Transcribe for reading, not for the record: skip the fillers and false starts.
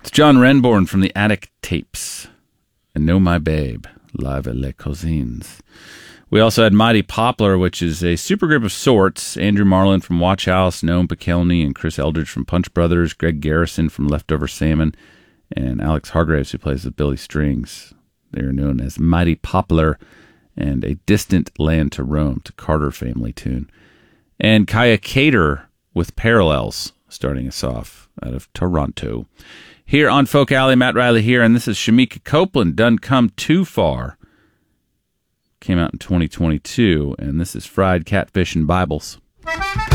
It's John Renborn from the Attic Tapes and Know My Babe, live at Les Cousines. We also had Mighty Poplar, which is a supergroup of sorts. Andrew Marlin from Watch House, Noam Pikelny, and Chris Eldridge from Punch Brothers, Greg Garrison from Leftover Salmon, and Alex Hargraves, who plays the Billy Strings. They are known as Mighty Poplar and A Distant Land to Roam, to Carter family tune. And Kaya Cater with Parallels, starting us off out of Toronto. Here on Folk Alley, Matt Riley here, and this is Shamika Copeland, Done Come Too Far. Came out in 2022, and this is Fried Catfish and Bibles.